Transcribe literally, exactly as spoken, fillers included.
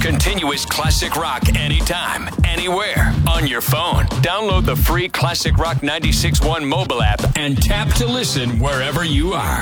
Continuous classic rock anytime, anywhere, on your phone. Download the free Classic Rock ninety-six point one mobile app and tap to listen wherever you are.